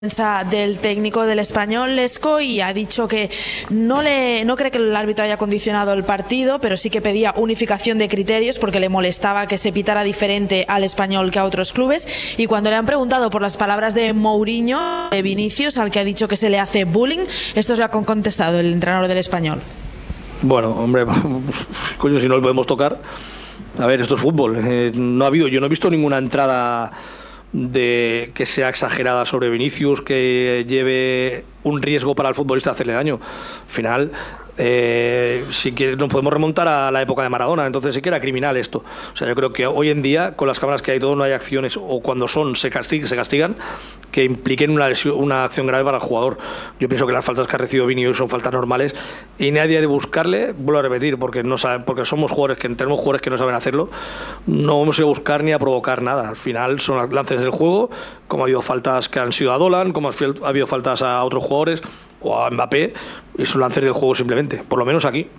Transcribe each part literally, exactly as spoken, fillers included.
Del técnico del Español, Lesco, y ha dicho que no le no cree que el árbitro haya condicionado el partido, pero sí que pedía unificación de criterios porque le molestaba que se pitara diferente al Español que a otros clubes. Y cuando le han preguntado por las palabras de Mourinho, de Vinicius, al que ha dicho que se le hace bullying, esto es lo que ha contestado el entrenador del Español. Bueno, hombre, coño, si no lo podemos tocar. A ver, esto es fútbol. Eh, no ha habido, yo no he visto ninguna entrada de que sea exagerada sobre Vinicius, que lleve un riesgo para el futbolista hacerle daño. Al final, eh, si quieres, nos podemos remontar a la época de Maradona, entonces sí que era criminal esto. O sea, yo creo que hoy en día, con las cámaras que hay todo, no hay acciones, o cuando son, se castigan, se castigan que impliquen una lesión, una acción grave para el jugador. Yo pienso que las faltas que ha recibido Vinicius son faltas normales y nadie ha de buscarle, vuelvo a repetir, porque no sabe, porque somos jugadores que tenemos jugadores que no saben hacerlo, no vamos a buscar ni a provocar nada. Al final son lances del juego, como ha habido faltas que han sido a Dolan, como ha habido faltas a otros jugadores o a Mbappé, y son lances del juego simplemente, por lo menos aquí.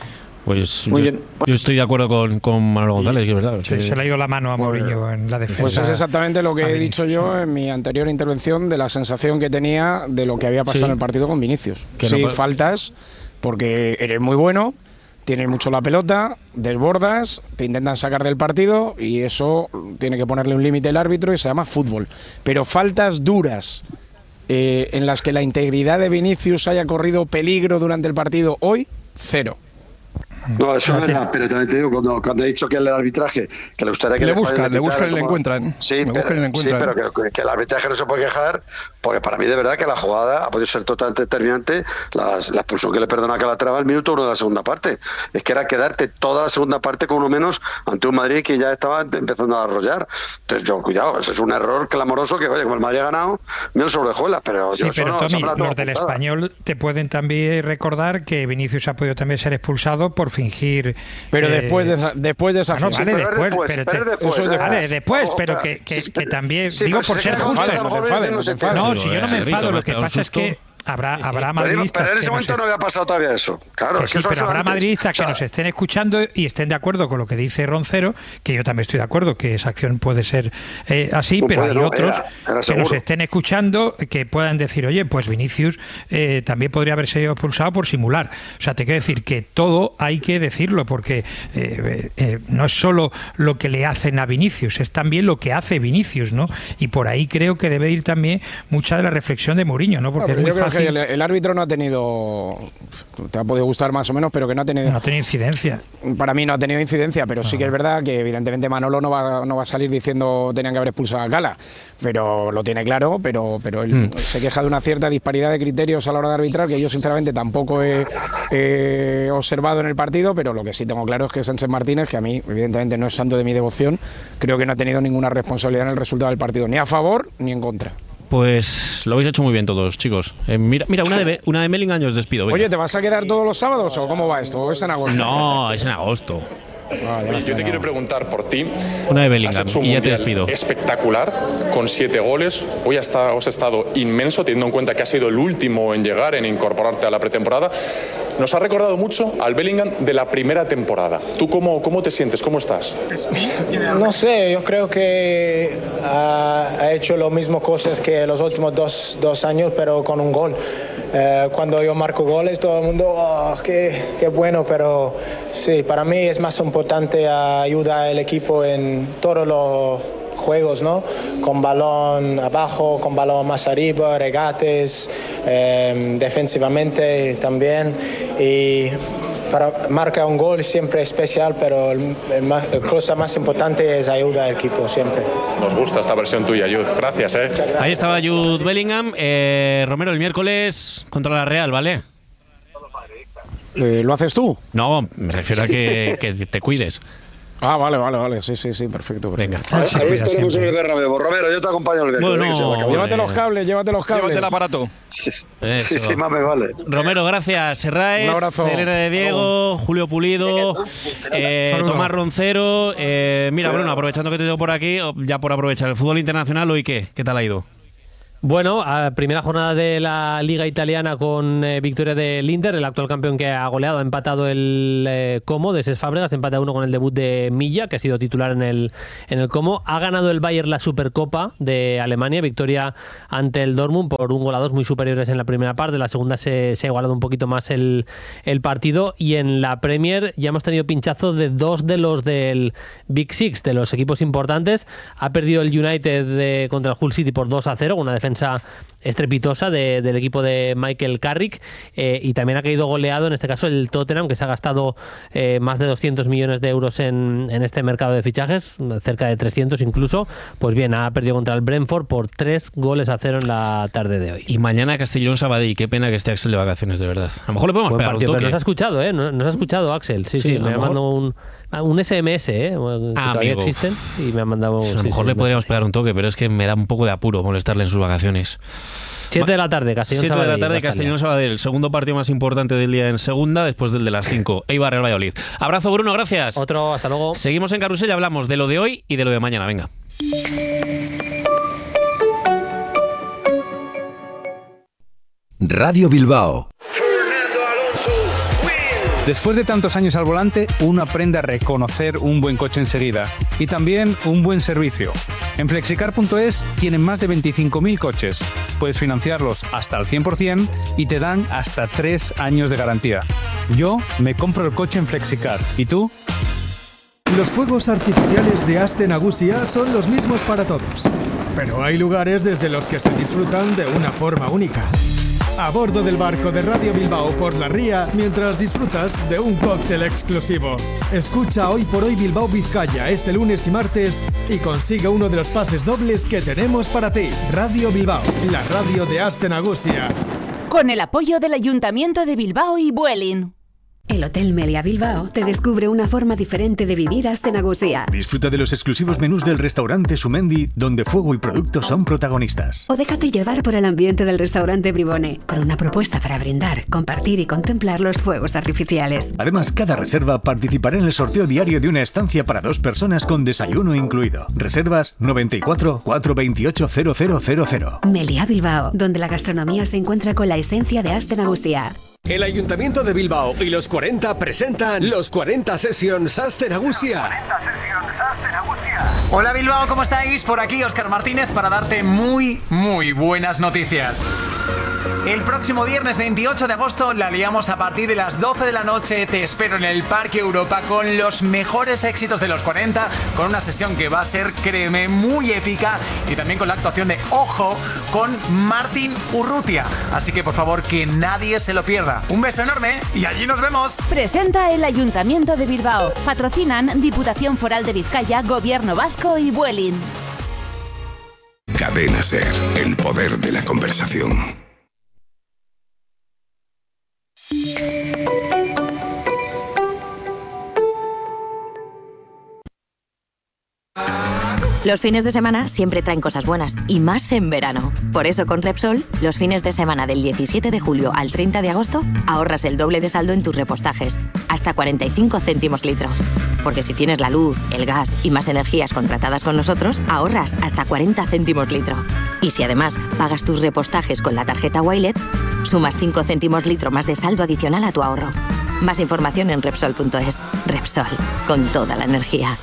Pues yo, yo estoy de acuerdo con, con Manolo González, que es verdad. Sí, que se le ha ido la mano a Mourinho pues, en la defensa. Pues es exactamente lo que he dicho yo sí. en mi anterior intervención, de la sensación que tenía de lo que había pasado sí. en el partido con Vinicius. Que sí, no faltas, porque eres muy bueno, tienes mucho la pelota, desbordas, te intentan sacar del partido y eso tiene que ponerle un límite el árbitro y se llama fútbol. Pero faltas duras, eh, en las que la integridad de Vinicius haya corrido peligro durante el partido hoy, cero. No, eso es verdad, pero también te digo, cuando, cuando he dicho que el arbitraje, que le gustaría que le buscan, le buscan y le encuentran. Sí, pero, sí, pero que, que el arbitraje no se puede quejar, porque para mí de verdad que la jugada ha podido ser totalmente determinante, las, la expulsión que le perdona a Calatrava al minuto uno de la segunda parte. Es que era quedarte toda la segunda parte con uno menos ante un Madrid que ya estaba empezando a arrollar. Entonces yo, cuidado, ese es un error clamoroso que, oye, como el Madrid ha ganado, mira sobre juelas, pero sí, yo pero no, Tommy, los del Español te pueden también recordar que Vinicius ha podido también ser expulsado por fingir. Pero eh, después de después de esa ah, no, vale, sí, después, después, pero, pero te, después, eso, ¿eh? vale, después, Ojo, pero que, que, sí, que también sí, digo por ser justo. No te enfades, no te enfades. No, si yo no me enfado, lo que pasa es que habrá, habrá madridistas. Pero en ese que momento no, no había pasado todavía eso. Claro, que es sí, que eso pero habrá antes, madridistas o sea, que nos estén escuchando y estén de acuerdo con lo que dice Roncero, que yo también estoy de acuerdo que esa acción puede ser eh, así, pues pero puede, hay no, otros era, era que nos estén escuchando que puedan decir, oye, pues Vinicius eh, también podría haber sido expulsado por simular. O sea, te quiero decir que todo hay que decirlo, porque eh, eh, no es solo lo que le hacen a Vinicius, es también lo que hace Vinicius, ¿no? Y por ahí creo que debe ir también mucha de la reflexión de Mourinho, ¿no? Porque no, es muy yo creo fácil. Que el, el árbitro no ha tenido, te ha podido gustar más o menos, pero que no ha tenido... No ha tenido incidencia. Para mí no ha tenido incidencia, pero no. sí que es verdad que evidentemente Manolo no va, no va a salir diciendo tenían que haber expulsado a Gala, pero lo tiene claro, pero, pero él mm. se queja de una cierta disparidad de criterios a la hora de arbitrar, que yo sinceramente tampoco he, he observado en el partido, pero lo que sí tengo claro es que Sánchez Martínez, que a mí evidentemente no es santo de mi devoción, creo que no ha tenido ninguna responsabilidad en el resultado del partido, ni a favor ni en contra. Pues lo habéis hecho muy bien todos, chicos. Eh, mira, mira, una de una de Bellingham os despido. Venga. Oye, ¿te vas a quedar todos los sábados o cómo va esto? ¿O es en agosto? No, es en agosto. Ah, Oye, yo te quiero preguntar por ti. Una de Bellingham, has hecho un y ya te despido. Espectacular, con siete goles. Hoy hasta os ha estado inmenso, teniendo en cuenta que has sido el último en llegar, en incorporarte a la pretemporada. Nos ha recordado mucho al Bellingham de la primera temporada. ¿Tú cómo, cómo te sientes? ¿Cómo estás? No sé, yo creo que ha, ha hecho lo mismo cosas que los últimos dos, dos años, pero con un gol. Eh, cuando yo marco goles, todo el mundo, oh, qué, qué bueno, pero sí, para mí es más importante ayudar al equipo en todos los juegos, ¿no? Con balón abajo, con balón más arriba, regates, eh, defensivamente también. Y para marcar un gol siempre es especial, pero el, el más, la cosa más importante es ayudar al equipo siempre. Nos gusta esta versión tuya, Jude. Gracias, ¿eh? Ahí estaba Jude Bellingham. Eh, Romero, el miércoles contra la Real, ¿vale? Eh, ¿Lo haces tú? No, me refiero a que, que te cuides. Ah, vale, vale, vale, sí, sí, sí, perfecto. perfecto. Venga. Ahí estaremos en el Bernabéu. Romero, yo te acompaño al bueno, no, llévate los cables, llévate los cables. Llévate el aparato. Sí, sí, sí, más me vale. Romero, gracias. Serraez, un abrazo. Elena de Diego, Algo. Julio Pulido, eh, Tomás Roncero. Eh, mira, Bruno, aprovechando que te tengo por aquí, ya por aprovechar el fútbol internacional, ¿hoy qué? ¿Qué tal ha ido? Bueno, a primera jornada de la Liga Italiana con eh, victoria del Inter, el actual campeón que ha goleado, ha empatado el eh, Como de Cesc Fábregas, empata uno con el debut de Milla, que ha sido titular en el, en el Como. Ha ganado el Bayern la Supercopa de Alemania, victoria ante el Dortmund por un gol a dos muy superiores en la primera parte, la segunda se, se ha igualado un poquito más el, el partido, y en la Premier ya hemos tenido pinchazo de dos de los del Big Six, de los equipos importantes. Ha perdido el United de, contra el Hull City por dos a cero, una defensa estrepitosa de, del equipo de Michael Carrick, eh, y también ha caído goleado en este caso el Tottenham, que se ha gastado eh, más de doscientos millones de euros en, en este mercado de fichajes, cerca de trescientos incluso. Pues bien, ha perdido contra el Brentford por tres goles a cero en la tarde de hoy. Y mañana Castellón Sabadell, qué pena que esté Axel de vacaciones, de verdad. A lo mejor le podemos Buen pegar partido, un toque. pero nos ha escuchado, ¿eh? Nos, nos ha escuchado Axel, sí, sí, Sí, a me lo ha mejor- mandado un un S M S, ¿eh? Que Ah, todavía amigo. existen, y me ha mandado... Pues a lo sí, mejor sí, le un podríamos mensaje. pegar un toque, pero es que me da un poco de apuro molestarle en sus vacaciones. siete de la tarde, Castellón siete de Sabadell. la tarde, Castalia. Castellón Sabadell, el segundo partido más importante del día en segunda, después del de las cinco. Eibar Real Valladolid. Abrazo, Bruno, gracias. Otro, hasta luego. Seguimos en Carrusel y hablamos de lo de hoy y de lo de mañana. Venga. Radio Bilbao. Después de tantos años al volante, uno aprende a reconocer un buen coche enseguida y también un buen servicio. En flexicar punto es tienen más de veinticinco mil coches. Puedes financiarlos hasta al cien por ciento y te dan hasta tres años de garantía. Yo me compro el coche en Flexicar. ¿Y tú? Los fuegos artificiales de Aste Nagusia son los mismos para todos, pero hay lugares desde los que se disfrutan de una forma única. A bordo del barco de Radio Bilbao por la ría mientras disfrutas de un cóctel exclusivo. Escucha Hoy por Hoy Bilbao Vizcaya este lunes y martes y consigue uno de los pases dobles que tenemos para ti. Radio Bilbao, la radio de Aste Nagusia. Con el apoyo del Ayuntamiento de Bilbao y Vueling. El Hotel Meliá Bilbao te descubre una forma diferente de vivir Aste Nagusia. Disfruta de los exclusivos menús del restaurante Sumendi, donde fuego y productos son protagonistas. O déjate llevar por el ambiente del restaurante Bribone, con una propuesta para brindar, compartir y contemplar los fuegos artificiales. Además, cada reserva participará en el sorteo diario de una estancia para dos personas con desayuno incluido. Reservas noventa y cuatro, cuatrocientos veintiocho, cero cero cero cero. Meliá Bilbao, donde la gastronomía se encuentra con la esencia de Aste Nagusia. El Ayuntamiento de Bilbao y los cuarenta presentan los cuarenta Sessions Aste Nagusia. Hola Bilbao, ¿cómo estáis? Por aquí Óscar Martínez para darte muy, muy buenas noticias. El próximo viernes veintiocho de agosto la liamos a partir de las doce de la noche. Te espero en el Parque Europa con los mejores éxitos de los cuarenta, con una sesión que va a ser, créeme, muy épica, y también con la actuación de Ojo con Martín Urrutia. Así que por favor que nadie se lo pierda. Un beso enorme y allí nos vemos. Presenta el Ayuntamiento de Bilbao. Patrocinan Diputación Foral de Vizcaya, Gobierno Vasco y Vueling. Cadena Ser, el poder de la conversación. Los fines de semana siempre traen cosas buenas, y más en verano. Por eso con Repsol, los fines de semana del diecisiete de julio al treinta de agosto, ahorras el doble de saldo en tus repostajes, hasta cuarenta y cinco céntimos litro. Porque si tienes la luz, el gas y más energías contratadas con nosotros, ahorras hasta cuarenta céntimos litro. Y si además pagas tus repostajes con la tarjeta Wilet, sumas cinco céntimos litro más de saldo adicional a tu ahorro. Más información en Repsol punto es. Repsol, con toda la energía.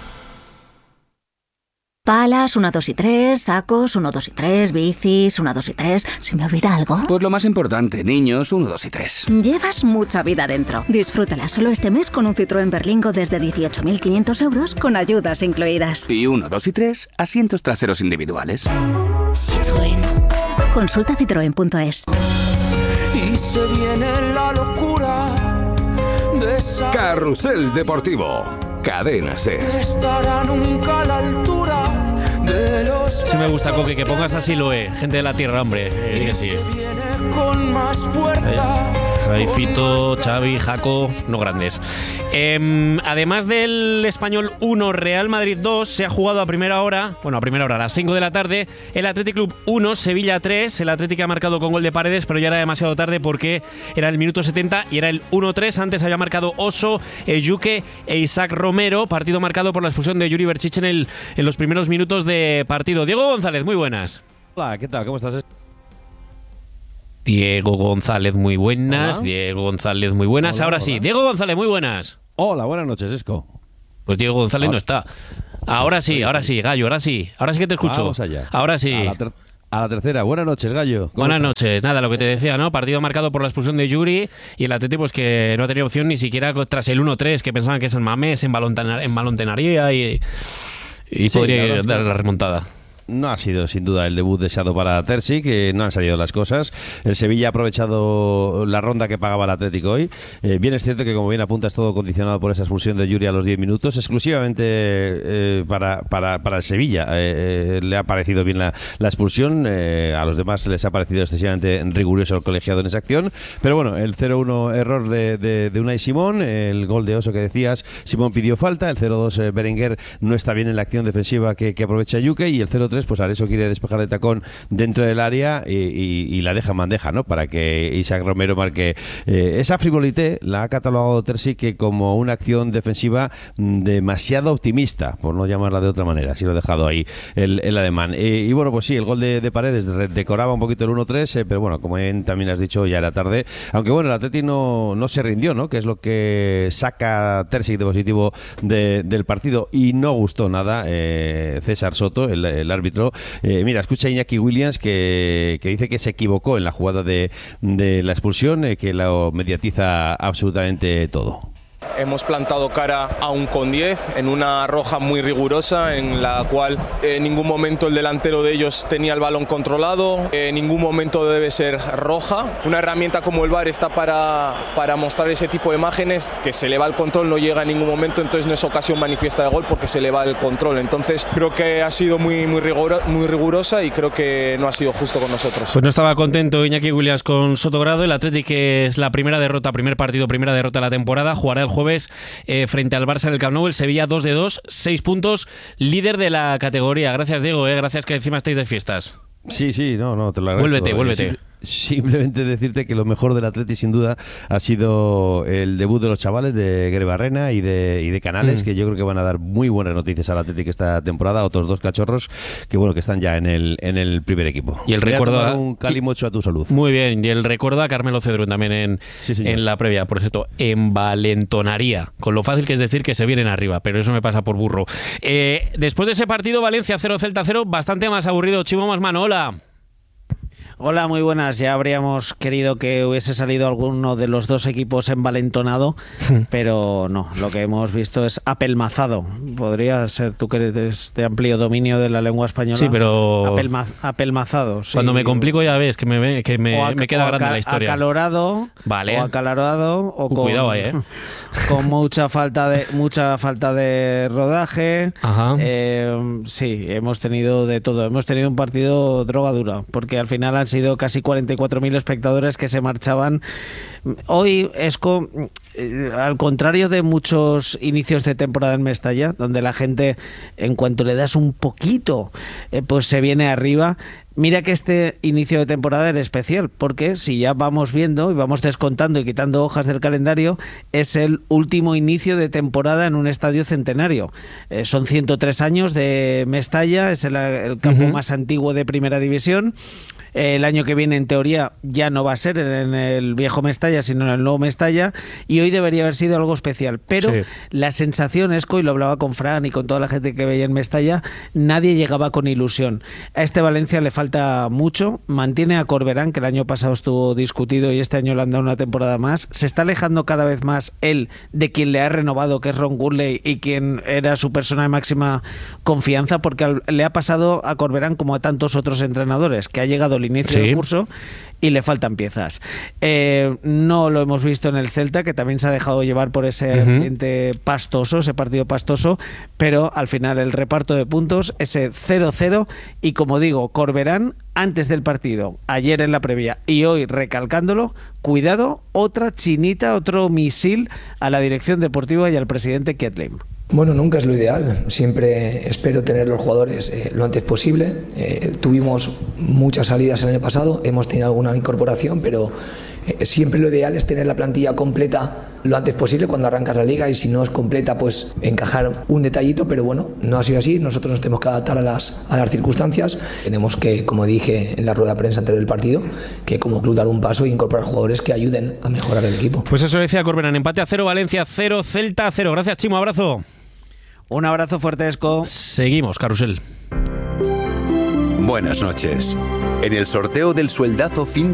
Palas, uno, dos y tres, sacos, uno, dos y tres, bicis, uno, dos y tres. ¿Se me olvida algo? Pues lo más importante, niños, uno, dos y tres. Llevas mucha vida dentro. Disfrútala solo este mes con un Citroën Berlingo desde dieciocho mil quinientos euros con ayudas incluidas. Y uno, dos y tres, asientos traseros individuales. Citroën. Consulta citroen punto es. Y se viene la locura de esa... Carrusel Deportivo. Cadena Ser. Estará nunca a la altura de los... Sí me gusta, Coque, que pongas así lo es. Gente de la tierra, hombre. Eh, que sí. Con más fuerza. Ahí Fito, Xavi, Jaco, no grandes. Eh, además del Español uno, Real Madrid dos, se ha jugado a primera hora, bueno, a primera hora, a las cinco de la tarde, el Athletic Club uno, Sevilla tres. El Athletic ha marcado con gol de Paredes, pero ya era demasiado tarde porque era el minuto setenta y era el uno tres. Antes había marcado Oso, Yuke e Isaac Romero. Partido marcado por la expulsión de Yuri Berchiche en, el, en los primeros minutos de partido. Diego González, muy buenas. Hola, ¿qué tal? ¿Cómo estás? Diego González, muy buenas. Hola. Diego González, muy buenas. Hola, Ahora hola. sí, Diego González, muy buenas. Hola, buenas noches, Esco. Pues Diego González Ahora- no está. Ahora sí, ahora sí, Gallo, ahora sí. Ahora sí que te escucho. Vamos allá. Ahora sí. A la, ter- a la tercera. Buenas noches, Gallo. ¿Cómo Buenas estás? noches. Nada, lo que te decía, ¿no? Partido marcado por la expulsión de Yuri y el Atleti pues que no tenía opción ni siquiera tras el uno tres, que pensaban que es el Mamés en Balontana- en Balontenaría y, y Sí, podría la verdad es dar que- la remontada. No ha sido sin duda el debut deseado para Terzi, que no han salido las cosas. El Sevilla ha aprovechado la ronda que pagaba el Atlético hoy. Eh, bien es cierto que, como bien apunta, es todo condicionado por esa expulsión de Yuri a los diez minutos, exclusivamente eh, para, para, para el Sevilla. Eh, eh, le ha parecido bien la, la expulsión, eh, a los demás les ha parecido excesivamente riguroso el colegiado en esa acción. Pero bueno, el cero uno error de, de, de Unai Simón, el gol de Oso que decías, Simón pidió falta, el cero dos eh, Berenguer no está bien en la acción defensiva que, que aprovecha Yuke, y el cero tres pues Areso quiere despejar de tacón dentro del área y, y, y la deja en bandeja, ¿no? Para que Isaac Romero marque. Eh, esa frivolité la ha catalogado Terzi que como una acción defensiva mm, demasiado optimista, por no llamarla de otra manera, así lo ha dejado ahí el, el alemán. Eh, y bueno, pues sí, el gol de, de Paredes re- decoraba un poquito el uno tres, eh, pero bueno, como bien también has dicho, ya era tarde, aunque bueno, el Atleti no, no se rindió, ¿no? Que es lo que saca Terzi de positivo de- del partido, y no gustó nada eh, César Soto, el, el árbitro. Eh, mira, escucha a Iñaki Williams que, que dice que se equivocó en la jugada de, de la expulsión, eh, que lo mediatiza absolutamente todo. Hemos plantado cara a un con diez en una roja muy rigurosa en la cual en ningún momento el delantero de ellos tenía el balón controlado, en ningún momento debe ser roja. Una herramienta como el V A R está para, para mostrar ese tipo de imágenes, que se le va el control, no llega en ningún momento, entonces no es ocasión manifiesta de gol porque se le va el control. Entonces creo que ha sido muy, muy, rigoro, muy rigurosa y creo que no ha sido justo con nosotros. Pues no estaba contento Iñaki Williams con Sotogrado. El Athletic, que es la primera derrota, primer partido, primera derrota de la temporada, jugará el jueves eh, frente al Barça en el Camp Nou. El Sevilla dos de dos, seis puntos, líder de la categoría. Gracias, Diego, eh, gracias que encima estáis de fiestas. Sí, sí, no, no, te lo agradezco. Vuélvete, Eh, vuélvete. sim- Simplemente decirte que lo mejor del Atleti sin duda ha sido el debut de los chavales de Grebarrena y de, y de Canales, Mm. que yo creo que van a dar muy buenas noticias al Atleti esta temporada. Otros dos cachorros que bueno que están ya en el en el primer equipo. Y el Voy a recuerdo tomar a- un calimocho a tu salud. Muy bien, y el recuerdo a Carmelo Cedrún también en, en la previa, por cierto, envalentonaría, con lo fácil que es decir que se vienen arriba, pero eso me pasa por burro. Eh, después de ese partido, Valencia cero, Celta cero, bastante más aburrido. Chimo Masmano, hola. Hola, muy buenas. Ya habríamos querido que hubiese salido alguno de los dos equipos envalentonado, pero no, lo que hemos visto es apelmazado. Podría ser, tú que eres de amplio dominio de la lengua española. Sí, pero Apelma- apelmazado. Sí. Cuando me complico ya ves que me, ve- que me, O aca- me queda o grande aca- la historia. acalorado, Vale. o acalorado, o Uh, con, cuidado ahí, ¿eh? con mucha falta de mucha falta de rodaje. Ajá. Eh, sí, hemos tenido de todo. Hemos tenido un partido droga dura, porque al final han sido casi cuarenta y cuatro mil espectadores que se marchaban. Hoy, Esco, eh, al contrario de muchos inicios de temporada en Mestalla, donde la gente, en cuanto le das un poquito, eh, pues se viene arriba. Mira que este inicio de temporada era especial, porque si ya vamos viendo y vamos descontando y quitando hojas del calendario, es el último inicio de temporada en un estadio centenario. Eh, son ciento tres años de Mestalla, es el, el campo Ujú. más antiguo de Primera División. Eh, el año que viene, en teoría, ya no va a ser en el viejo Mestalla, sino en el nuevo Mestalla, y hoy debería haber sido algo especial. Pero Sí. la sensación, Esco, y lo hablaba con Fran y con toda la gente que veía en Mestalla, nadie llegaba con ilusión. A este Valencia le falta mucho, mantiene a Corberán, que el año pasado estuvo discutido y este año le han dado una temporada más, se está alejando cada vez más él de quien le ha renovado, que es Ron Gurley, y quien era su persona de máxima confianza, porque al- le ha pasado a Corberán como a tantos otros entrenadores, que ha llegado el inicio Sí. del curso y le faltan piezas. Eh, no lo hemos visto en el Celta, que también se ha dejado llevar por ese Ujú. ambiente pastoso, ese partido pastoso, pero al final el reparto de puntos, ese cero cero, y como digo, Corberán antes del partido, ayer en la previa y hoy recalcándolo, cuidado, otra chinita, otro misil a la dirección deportiva y al presidente Ketlin. Bueno, nunca es lo ideal. Siempre espero tener los jugadores eh, lo antes posible. Eh, tuvimos muchas salidas el año pasado, hemos tenido alguna incorporación, pero Eh, siempre lo ideal es tener la plantilla completa lo antes posible cuando arrancas la liga, y si no es completa, pues encajar un detallito, pero bueno, no ha sido así. Nosotros nos tenemos que adaptar a las, a las circunstancias. Tenemos que, como dije en la rueda de prensa antes del partido, que como club dar un paso e incorporar jugadores que ayuden a mejorar el equipo. Pues eso decía Corberán, empate a cero, Valencia cero, Celta cero. Gracias, Chimo, abrazo. Un abrazo fuerte, Esco. Seguimos, Carrusel. Buenas noches. En el sorteo del sueldazo fin